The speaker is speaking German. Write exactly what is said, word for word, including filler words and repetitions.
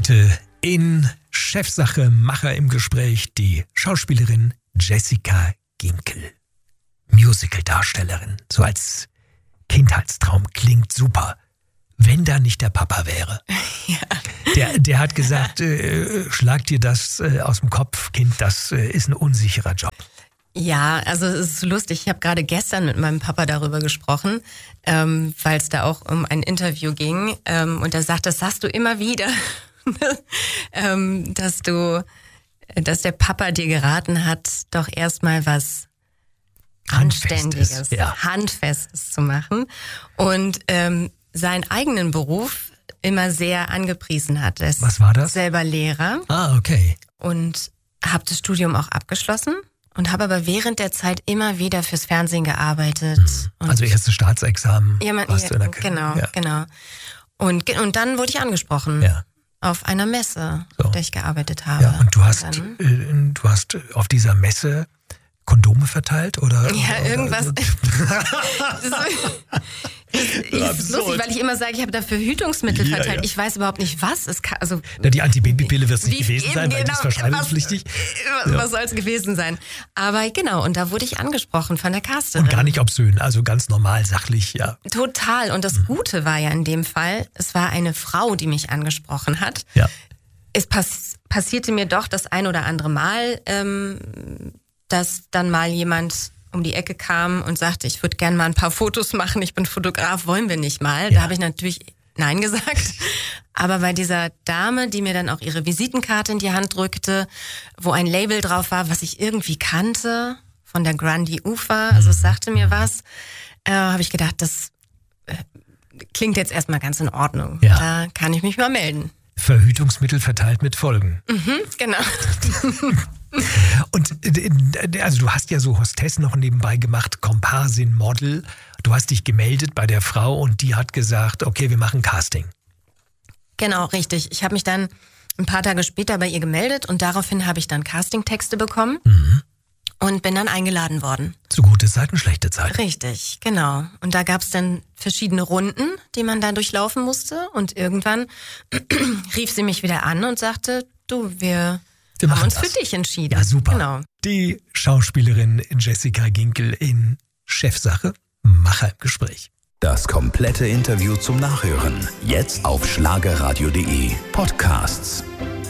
Heute in Chefsache Macher im Gespräch die Schauspielerin Jessica Ginkel. Musical-Darstellerin, so als Kindheitstraum, klingt super. Wenn da nicht der Papa wäre. Ja. Der, der hat gesagt, äh, schlag dir das äh, aus dem Kopf, Kind, das äh, ist ein unsicherer Job. Ja, also es ist lustig. Ich habe gerade gestern mit meinem Papa darüber gesprochen, ähm, weil es da auch um ein Interview ging. Ähm, und er sagt, das sagst du immer wieder, ähm, dass du, dass der Papa dir geraten hat, doch erstmal was Anständiges, Handfestes, ja. Handfestes zu machen. Und ähm, seinen eigenen Beruf immer sehr angepriesen hat. Er ist Was war das? Selber Lehrer. Ah, okay. Und habe das Studium auch abgeschlossen. Und habe aber während der Zeit immer wieder fürs Fernsehen gearbeitet. Hm. Also erstes Staatsexamen. Ja, man, warst ja, du in der genau, ja. genau. Und, und dann wurde ich angesprochen Ja. auf einer Messe, So. auf der ich gearbeitet habe. Ja, und du hast, Dann, äh, du hast auf dieser Messe Kondome verteilt, oder? ja, oder, irgendwas. Oder? Das ist lustig, weil ich immer sage, ich habe dafür Verhütungsmittel Ja, verteilt. ja. Ich weiß überhaupt nicht, was. Es kann, also, Na, die Antibabypille wird es nicht Wie- gewesen eben, sein, weil die ist genau, verschreibungspflichtig. was, Ja. was soll es gewesen sein? Aber genau, und da wurde ich angesprochen von der Casterin. Und gar nicht obszön, also ganz normal, sachlich, ja. Total. Und das Gute war ja in dem Fall, es war eine Frau, die mich angesprochen hat. Ja. Es pass- passierte mir doch das ein oder andere Mal, ähm, dass dann mal jemand um die Ecke kam und sagte, ich würde gerne mal ein paar Fotos machen, ich bin Fotograf, wollen wir nicht mal? Ja. Da habe ich natürlich Nein gesagt. Aber bei dieser Dame, die mir dann auch ihre Visitenkarte in die Hand drückte, wo ein Label drauf war, was ich irgendwie kannte, von der Grundy Ufer, also es sagte mir was, äh, habe ich gedacht, das äh, klingt jetzt erstmal ganz in Ordnung. Ja. Da kann ich mich mal melden. Verhütungsmittel verteilt mit Folgen. Mhm, genau. Und äh, also du hast ja so Hostess noch nebenbei gemacht, Komparsin, Model. Du hast dich gemeldet bei der Frau und die hat gesagt, okay, wir machen Casting. Genau, richtig. Ich habe mich dann ein paar Tage später bei ihr gemeldet und daraufhin habe ich dann Castingtexte bekommen Mhm. und bin dann eingeladen worden. Zu gute Zeiten, schlechte Zeiten. Richtig, genau. Und da gab es dann verschiedene Runden, die man da durchlaufen musste. Und irgendwann rief sie mich wieder an und sagte, du, wir, Wir haben machen uns das. für dich entschieden. Ja, super. Genau. Die Schauspielerin Jessica Ginkel in Chefsache, Macher im Gespräch. Das komplette Interview zum Nachhören. Jetzt auf schlagerradio punkt de Podcasts.